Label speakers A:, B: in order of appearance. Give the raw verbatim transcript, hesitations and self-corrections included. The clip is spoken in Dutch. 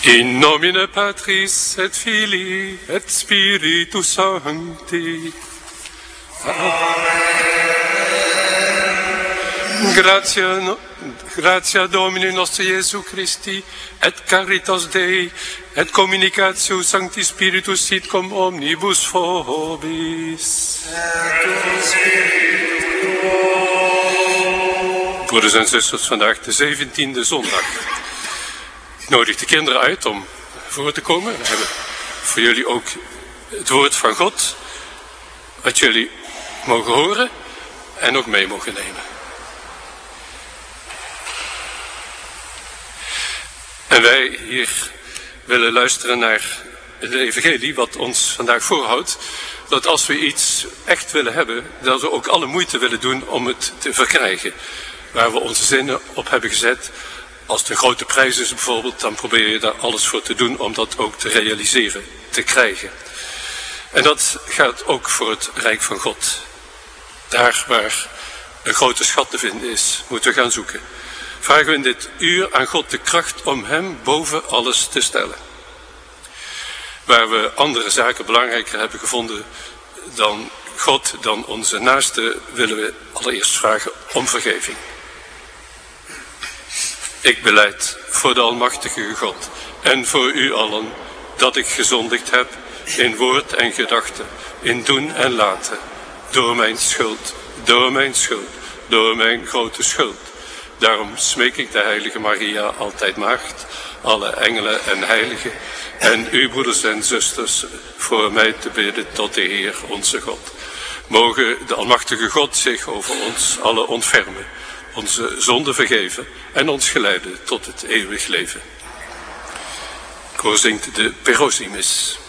A: In nomine Patris et Filii et Spiritus Sancti. Amen. Gratia, gratia Domini nostri Iesu Christi, et caritas Dei, et communicatio Sancti Spiritus sit cum omnibus vobis. Broeders en zusters, vandaag de zeventiende zondag. Ik nodig de kinderen uit om voor te komen. We hebben voor jullie ook het woord van God, wat jullie mogen horen en ook mee mogen nemen. En wij hier willen luisteren naar de evangelie, wat ons vandaag voorhoudt, dat als we iets echt willen hebben, dat we ook alle moeite willen doen om het te verkrijgen. Waar we onze zinnen op hebben gezet. Als het een grote prijs is bijvoorbeeld, dan probeer je daar alles voor te doen om dat ook te realiseren, te krijgen. En dat gaat ook voor het Rijk van God. Daar waar een grote schat te vinden is, moeten we gaan zoeken. Vragen we in dit uur aan God de kracht om hem boven alles te stellen. Waar we andere zaken belangrijker hebben gevonden dan God, dan onze naaste, willen we allereerst vragen om vergeving. Ik belijd voor de almachtige God en voor u allen dat ik gezondigd heb in woord en gedachte, in doen en laten, door mijn schuld, door mijn schuld, door mijn grote schuld. Daarom smeek ik de heilige Maria, altijd maagd, alle engelen en heiligen, en u broeders en zusters, voor mij te bidden tot de Heer onze God. Mogen de almachtige God zich over ons allen ontfermen, onze zonden vergeven en ons geleiden tot het eeuwig leven. Koor zingt de Perosimis.